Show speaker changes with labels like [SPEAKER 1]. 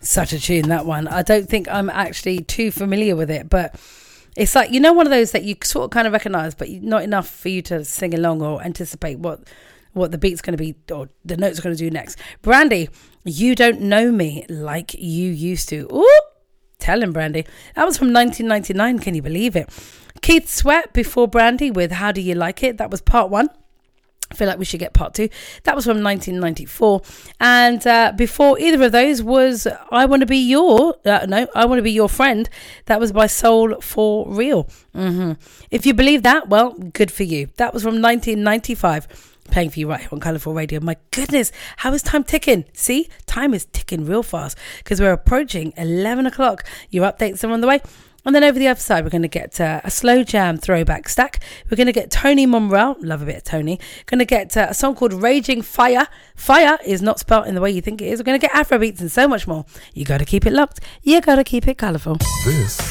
[SPEAKER 1] Such a tune, that one. I don't think I'm actually too familiar with it, but it's like, you know, one of those that you sort of kind of recognise, but not enough for you to sing along or anticipate what the beat's going to be or the notes are going to do next. Brandy, You Don't Know Me Like You Used To. Ooh, tell him, Brandy. That was from 1999. Can you believe it? Keith Sweat before Brandy with How Do You Like It? That was part 1. I feel like we should get part 2. That was from 1994. And before either of those was I Want to Be Your Friend. That was by Soul for Real. If you believe that, well, good for you. That was from 1995. Playing for you right here on Colourful Radio. My goodness, how is time ticking? See, time is ticking real fast because we're approaching 11 o'clock. Your updates are on the way. And then over the other side, we're going to get a slow jam throwback stack. We're going to get Tony Monreal. Love a bit of Tony. Going to get a song called Raging Fire. Fire is not spelt in the way you think it is. We're going to get Afrobeats and so much more. You got to keep it locked. You got to keep it colourful.
[SPEAKER 2] This